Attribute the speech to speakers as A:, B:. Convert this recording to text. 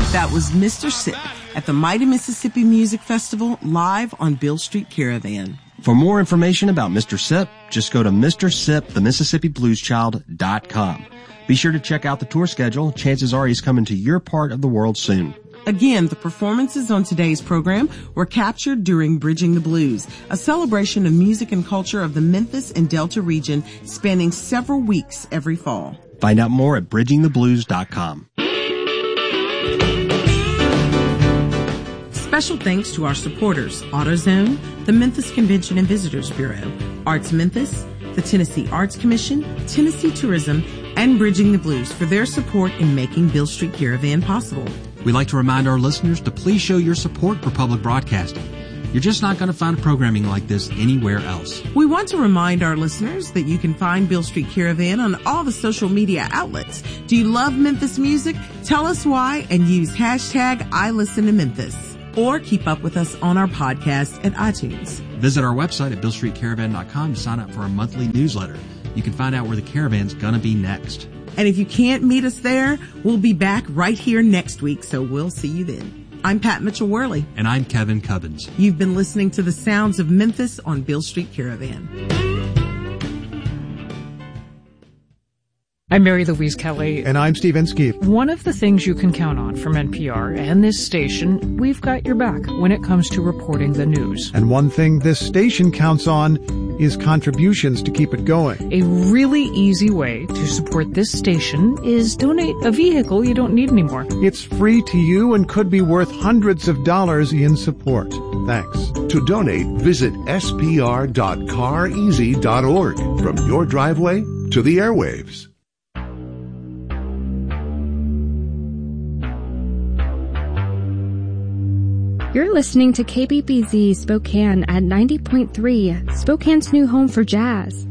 A: That was Mr. Sip at the Mighty Mississippi Music Festival live on Beale Street Caravan.
B: For more information about Mr. Sip, just go to MrSipTheMississippiBluesChild.com. Be sure to check out the tour schedule. Chances are he's coming to your part of the world soon.
A: Again, the performances on today's program were captured during Bridging the Blues, a celebration of music and culture of the Memphis and Delta region spanning several weeks every fall.
B: Find out more at BridgingTheBlues.com.
A: Special thanks to our supporters, AutoZone, the Memphis Convention and Visitors Bureau, Arts Memphis, the Tennessee Arts Commission, Tennessee Tourism, and Bridging the Blues for their support in making Beale Street Caravan possible.
C: We'd like to remind our listeners to please show your support for public broadcasting. You're just not going to find programming like this anywhere else.
A: We want to remind our listeners that you can find Beale Street Caravan on all the social media outlets. Do you love Memphis music? Tell us why and use hashtag #IListenToMemphis. Or keep up with us on our podcast at iTunes.
C: Visit our website at BealeStreetCaravan.com to sign up for our monthly newsletter. You can find out where the caravan's going to be next.
A: And if you can't meet us there, we'll be back right here next week, so we'll see you then. I'm Pat Mitchell-Worley.
C: And I'm Kevin Cubbins.
A: You've been listening to the sounds of Memphis on Beale Street Caravan.
D: I'm Mary Louise Kelly.
E: And I'm Steve Inskeep.
D: One of the things you can count on from NPR and this station, we've got your back when it comes to reporting the news.
E: And one thing this station counts on is contributions to keep it going.
D: A really easy way to support this station is donate a vehicle you don't need anymore.
E: It's free to you and could be worth hundreds of dollars in support. Thanks.
F: To donate, visit spr.careasy.org. From your driveway to the airwaves.
G: You're listening to KBBZ Spokane at 90.3, Spokane's new home for jazz.